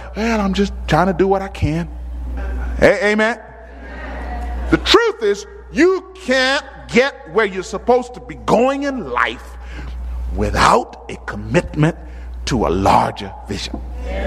well, I'm just trying to do what I can. Amen. The truth is, you can't get where you're supposed to be going in life without a commitment to a larger vision.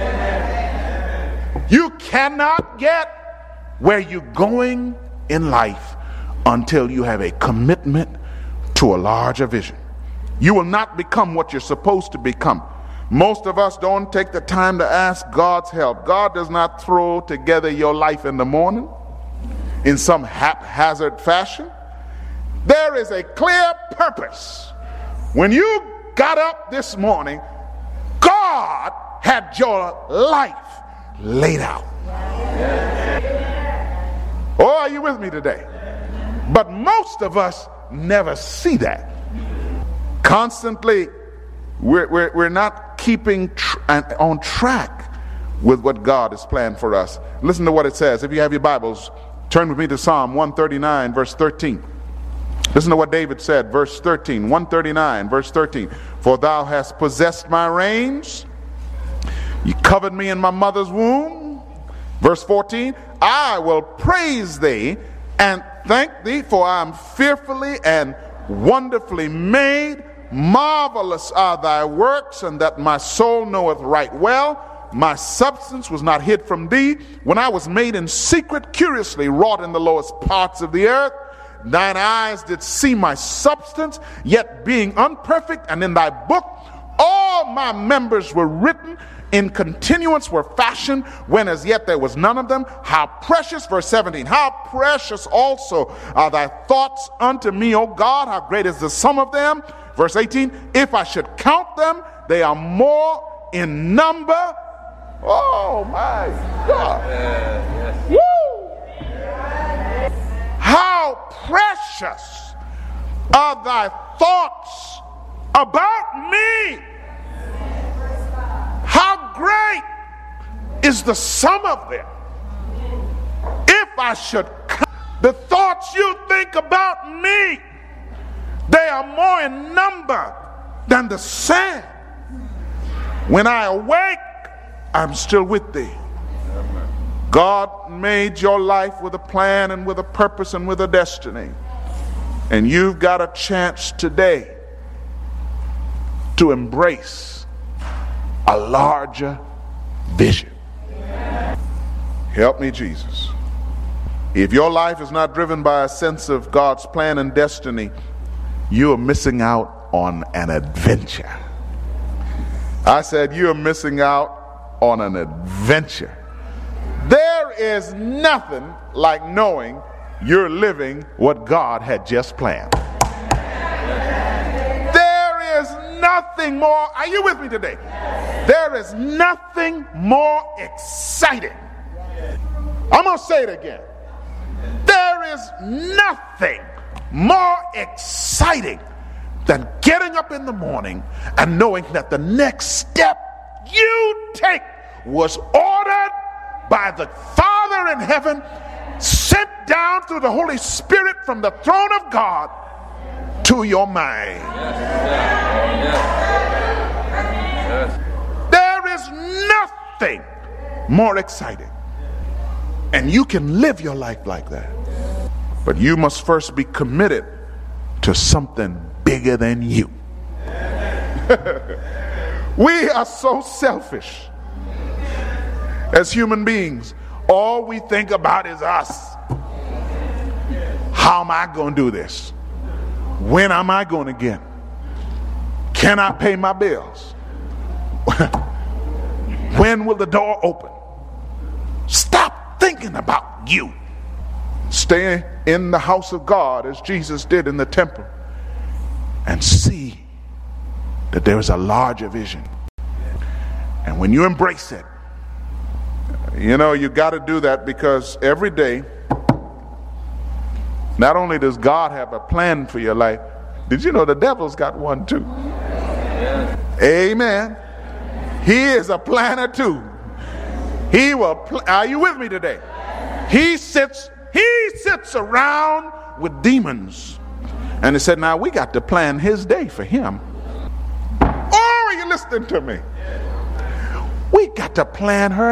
You cannot get where you're going in life until you have a commitment to a larger vision. You will not become what you're supposed to become. Most of us don't take the time to ask God's help. God does not throw together your life in the morning in some haphazard fashion. There is a clear purpose. When you got up this morning, God had your life laid out. Oh, are you with me today? But most of us never see that. Constantly, we're not keeping on track with what God has planned for us. Listen to what it says. If you have your Bibles, turn with me to Psalm 139, verse 13. Listen to what David said, verse 13. 139, verse 13. For thou hast possessed my reins, you covered me in my mother's womb. Verse 14. I will praise thee and thank thee, for I am fearfully and wonderfully made. Marvelous are thy works, and that my soul knoweth right well. My substance was not hid from thee, when I was made in secret, curiously wrought in the lowest parts of the earth. Thine eyes did see my substance, yet being unperfect, and in thy book all my members were written, in continuance were fashioned, when as yet there was none of them. How precious, verse 17, how precious also are thy thoughts unto me, O God, how great is the sum of them. Verse 18, if I should count them, they are more in number. Oh my God. Woo! How precious are thy thoughts about me. How great is the sum of them. If I should count the thoughts you think about me, they are more in number than the sand. When I awake, I'm still with thee. God made your life with a plan and with a purpose and with a destiny. And you've got a chance today to embrace a larger vision. Help me, Jesus. If your life is not driven by a sense of God's plan and destiny, you are missing out on an adventure. I said you are missing out on an adventure. There is nothing like knowing you're living what God had just planned. There is nothing more. Are you with me today? There is nothing more exciting. I'm going to say it again. There is nothing more exciting than getting up in the morning and knowing that the next step you take was ordered by the Father in heaven, sent down through the Holy Spirit from the throne of God to your mind. There is nothing more exciting. And you can live your life like that. But you must first be committed to something bigger than you. We are so selfish as human beings. All we think about is us. How am I going to do this? When am I going to get? Can I pay my bills? When will the door open? Stop thinking about you. Stay in the house of God as Jesus did in the temple and see that there is a larger vision. And when you embrace it, you know, you got to do that, because every day, not only does God have a plan for your life, did you know the devil's got one too? Amen. He is a planner too. He will are you with me today? He sits around with demons. And he said, now we got to plan his day for him. Oh, are you listening to me? We got to plan her